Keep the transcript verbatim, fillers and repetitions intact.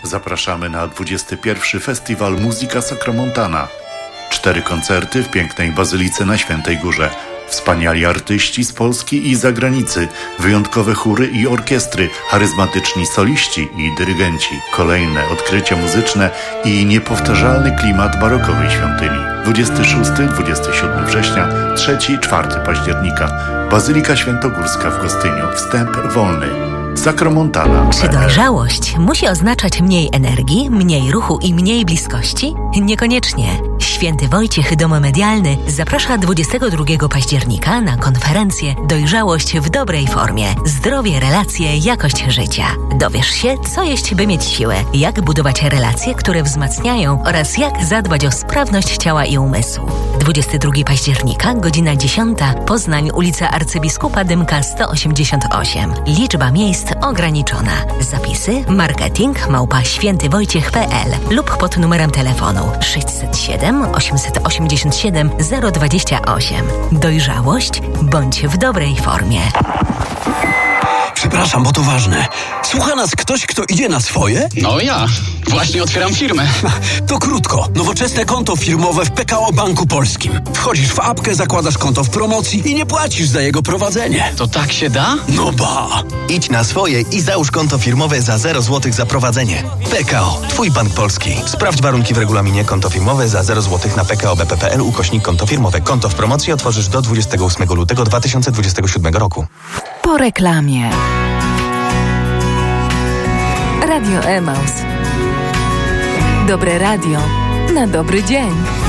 Zapraszamy na dwudziesty pierwszy Festiwal Muzyka Sacramontana. Cztery koncerty w pięknej bazylice na Świętej Górze. Wspaniali artyści z Polski i zagranicy, wyjątkowe chóry i orkiestry, charyzmatyczni soliści i dyrygenci, kolejne odkrycia muzyczne i niepowtarzalny klimat barokowej świątyni. dwudziestego szóstego do dwudziestego siódmego września, trzeciego do czwartego października. Bazylika Świętogórska w Gostyniu. Wstęp wolny. Sacramontana. Czy dojrzałość musi oznaczać mniej energii, mniej ruchu i mniej bliskości? Niekoniecznie. Święty Wojciech Dom Medialny zaprasza dwudziestego drugiego października na konferencję Dojrzałość w dobrej formie. Zdrowie, relacje, jakość życia. Dowiesz się, co jeść, by mieć siłę, jak budować relacje, które wzmacniają oraz jak zadbać o sprawność ciała i umysłu. dwudziestego drugiego października, godzina dziesiąta, Poznań, ulica Arcybiskupa Dymka sto osiemdziesiąt osiem. Liczba miejsc ograniczona. Zapisy marketing małpa świętywojciech kropka p l lub pod numerem telefonu sześćset siedem osiemset osiemdziesiąt siedem zero dwadzieścia osiem. Dojrzałość bądź w dobrej formie. Przepraszam, bo to ważne. Słucha nas ktoś, kto idzie na swoje? No ja. Właśnie otwieram firmę. To krótko. Nowoczesne konto firmowe w P K O Banku Polskim. Wchodzisz w apkę, zakładasz konto w promocji i nie płacisz za jego prowadzenie. To tak się da? No ba! Idź na swoje i załóż konto firmowe za zero złotych za prowadzenie. P K O. Twój bank polski. Sprawdź warunki w regulaminie. Konto firmowe za zero złotych na p k o b p kropka p l ukośnik konto firmowe. Konto w promocji otworzysz do dwudziestego ósmego lutego dwa tysiące dwudziestego siódmego roku. Po reklamie. Radio Emaus. Dobre radio na dobry dzień.